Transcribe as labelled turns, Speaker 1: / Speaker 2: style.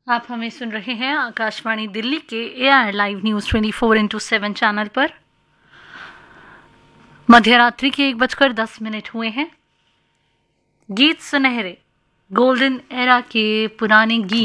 Speaker 1: आप हमें सुन रहे हैं आकाशवाणी दिल्ली के AR live news 24x7 channel पर। मध्यरात्रि के 1:10 हुए हैं। गीत सुनहरे, गोल्डन एरा के पुराने गीत